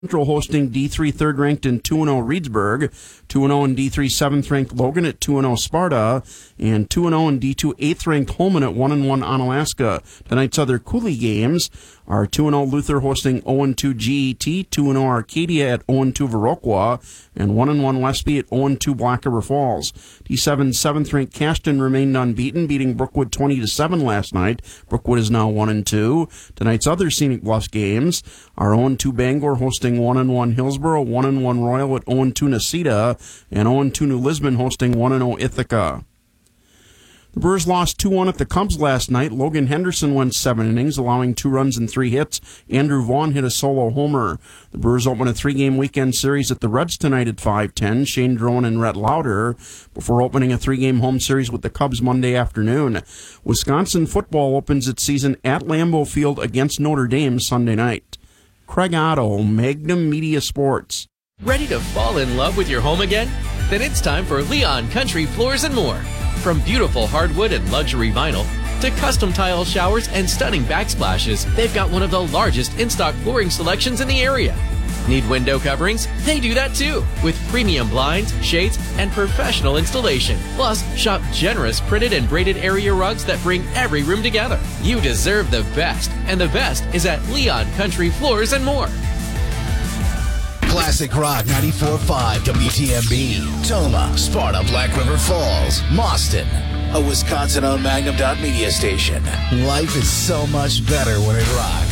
Central hosting D3 third-ranked and 2-0 Reedsburg, 2-0 and D3 seventh-ranked Logan at 2-0 Sparta, and 2-0 and D2 eighth-ranked Holman at 1-1 Onalaska. Tonight's other Cooley games are 2-0 Luther hosting 0-2 GET, 2-0 Arcadia at 0-2 Viroqua, and 1-1 Westby at 0-2 Black River Falls. D7 seventh-ranked Cashton remained unbeaten, beating Brookwood 20-7 last night. Brookwood is now 1-2. Tonight's other Scenic Bluffs games are 0-2 Bangor hosting 1-1 Hillsboro, 1-1 Royal at 0-2 Necedah, and 0-2 New Lisbon hosting 1-0 Ithaca. The Brewers lost 2-1 at the Cubs last night. Logan Henderson went 7 innings, allowing 2 runs and 3 hits. Andrew Vaughn hit a solo homer. The Brewers open a 3-game weekend series at the Reds tonight at 5:10. Shane Drone and Rhett Lauder, before opening a 3-game home series with the Cubs Monday afternoon. Wisconsin football opens its season at Lambeau Field against Notre Dame Sunday night. Craig Otto, Magnum Media Sports. Ready to fall in love with your home again? Then it's time for Leon Country Floors and More. From beautiful hardwood and luxury vinyl to custom tile showers and stunning backsplashes, they've got one of the largest in-stock flooring selections in the area. Need window coverings? They do that too, with premium blinds, shades, and professional installation. Plus, shop generous printed and braided area rugs that bring every room together. You deserve the best, and the best is at Leon Country Floors and More. Classic Rock 94.5 WTMB, Toma, Sparta, Black River Falls, Mauston, a Wisconsin-owned Magnum Media station. Life is so much better when it rocks.